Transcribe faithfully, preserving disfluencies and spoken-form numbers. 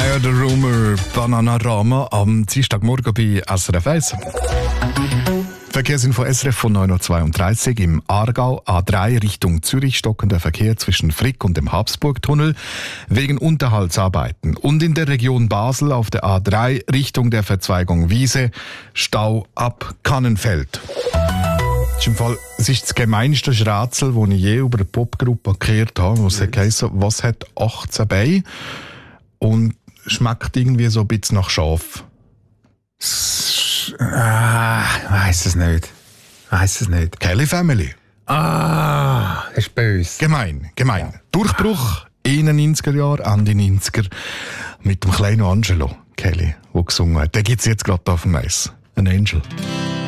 Fire the Rumor, Bananarama am Dienstagmorgen bei S R F eins. Verkehrsinfo S R F von neun Uhr zweiunddreißig im Aargau, A drei Richtung Zürich, stockender Verkehr zwischen Frick und dem Habsburgtunnel wegen Unterhaltsarbeiten. Und in der Region Basel auf der A drei Richtung der Verzweigung Wiese, Stau ab Kannenfeld. Das ist im Fall, es ist das gemeinste Rätsel, das ich je über eine Popgruppe gehört habe, wo es heisst, was hat achtzehn Beine und schmeckt irgendwie so ein bisschen nach Schaf. Ah, ich weiss es nicht. Ich weiss es nicht. Kelly Family. Ah, das ist böse. Gemein, gemein. Ja. Durchbruch in den neunziger Jahren, Ende neunziger mit dem kleinen Angelo Kelly, der gesungen hat. Der gibt es jetzt gerade auf dem Eis. Ein Angel.